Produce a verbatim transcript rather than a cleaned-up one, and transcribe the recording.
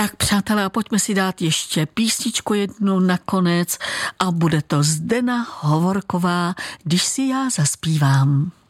Tak přátelé, a pojďme si dát ještě písničku jednu nakonec a bude to Zdena Hovorková, Když si já zaspívám.